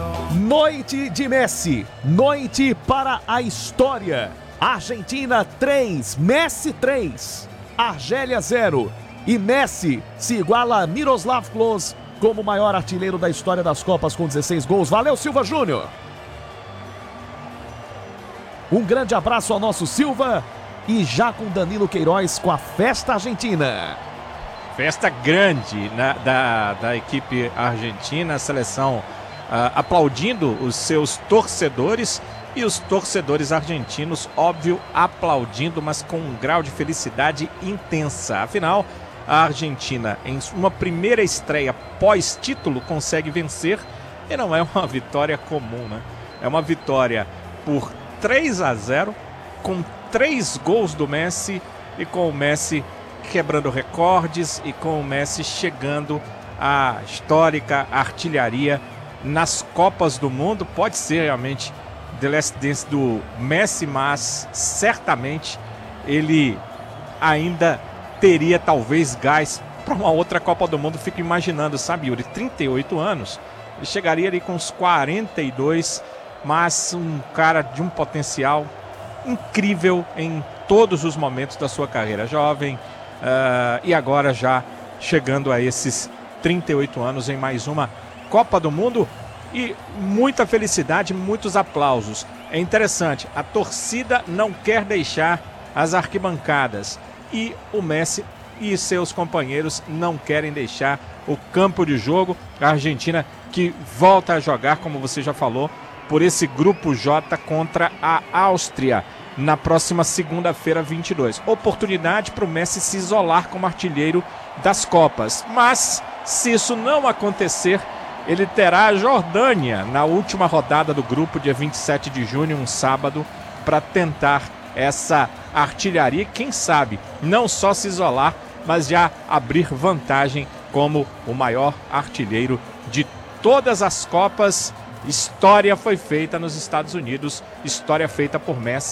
Noite de Messi, noite para a história. Argentina 3, Messi 3, Argélia 0. E Messi se iguala a Miroslav Klose como o maior artilheiro da história das Copas com 16 gols. Valeu, Silva Júnior! Um grande abraço ao nosso Silva e já com Danilo Queiroz com a festa argentina. Festa grande da equipe argentina, a seleção aplaudindo os seus torcedores e os torcedores argentinos, óbvio, aplaudindo, mas com um grau de felicidade intensa. Afinal, a Argentina, em uma primeira estreia pós-título, consegue vencer e não é uma vitória comum, né? É uma vitória por 3-0, com 3 gols do Messi e com o Messi quebrando recordes e com o Messi chegando à histórica artilharia nas Copas do Mundo. Pode ser realmente The Last Dance do Messi, mas certamente ele ainda teria talvez gás para uma outra Copa do Mundo. Fico imaginando, sabe, Yuri, 38 anos, ele chegaria ali com uns 42, mas um cara de um potencial incrível em todos os momentos da sua carreira jovem, e agora já chegando a esses 38 anos em mais uma Copa do Mundo. E muita felicidade, muitos aplausos. É interessante, a torcida não quer deixar as arquibancadas e o Messi e seus companheiros não querem deixar o campo de jogo. A Argentina que volta a jogar, como você já falou, por esse grupo J contra a Áustria na próxima segunda-feira, 22. Oportunidade para o Messi se isolar como artilheiro das Copas. Mas, se isso não acontecer, ele terá a Jordânia na última rodada do grupo, dia 27 de junho, um sábado, para tentar essa artilharia e, quem sabe, não só se isolar, mas já abrir vantagem como o maior artilheiro de todas as Copas. História foi feita nos Estados Unidos, história feita por Messi.